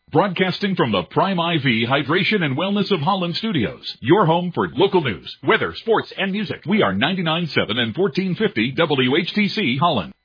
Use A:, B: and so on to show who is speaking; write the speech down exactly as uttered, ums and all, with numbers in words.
A: Broadcasting from the Prime I V Hydration and Wellness of Holland Studios. Your home for local news, weather, sports, and music. We are ninety-nine point seven and fourteen fifty W H T C Holland.